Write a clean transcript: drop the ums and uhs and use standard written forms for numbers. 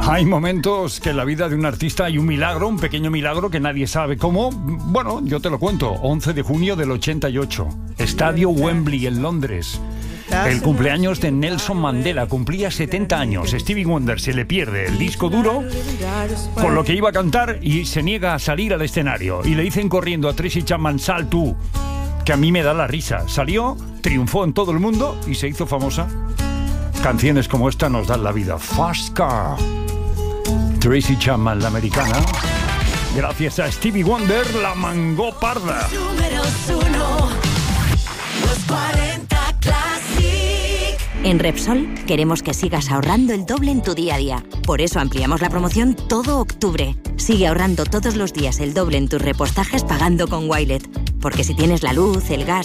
Hay momentos que en la vida de un artista hay un milagro, un pequeño milagro que nadie sabe cómo. Bueno, yo te lo cuento. 11 de junio del 88. Estadio Wembley en Londres. El cumpleaños de Nelson Mandela. Cumplía 70 años. Stevie Wonder se le pierde el disco duro con lo que iba a cantar y se niega a salir al escenario. Y le dicen corriendo a Tracy Chapman, sal tú, que a mí me da la risa. Salió, triunfó en todo el mundo y se hizo famosa. Canciones como esta nos dan la vida. Fast Car. Tracy Chapman, la americana. Gracias a Stevie Wonder, la mangó parda. Números 1, los 40 Classic. En Repsol queremos que sigas ahorrando el doble en tu día a día. Por eso ampliamos la promoción todo octubre. Sigue ahorrando todos los días el doble en tus repostajes pagando con Wilet. Porque si tienes la luz, el gas